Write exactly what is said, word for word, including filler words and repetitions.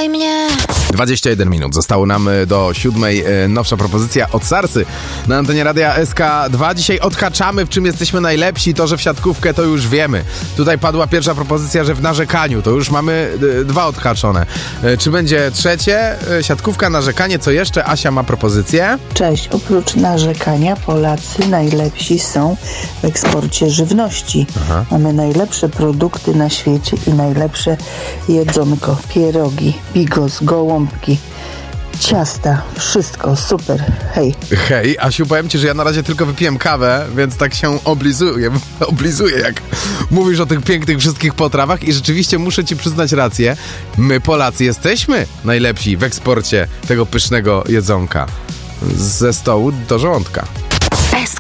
kochaj mnie. dwadzieścia jeden minut. Zostało nam do siódmej nowsza propozycja od Sarsy na antenie Radia S K dwa. Dzisiaj odhaczamy, w czym jesteśmy najlepsi. To, że w siatkówkę, to już wiemy. Tutaj padła pierwsza propozycja, że w narzekaniu. To już mamy y, dwa odhaczone. Y, czy będzie trzecie? Y, siatkówka, narzekanie. Co jeszcze? Asia ma propozycję. Cześć. Oprócz narzekania Polacy najlepsi są w eksporcie żywności. Aha. Mamy najlepsze produkty na świecie i najlepsze jedzonko. Pierogi, bigos, gołąbki, ciasta, wszystko super, hej. Hej, Asiu, powiem ci, że ja na razie tylko wypiłem kawę, więc tak się oblizuję, oblizuję, jak mówisz o tych pięknych wszystkich potrawach i rzeczywiście muszę ci przyznać rację, my Polacy jesteśmy najlepsi w eksporcie tego pysznego jedzonka. Ze stołu do żołądka.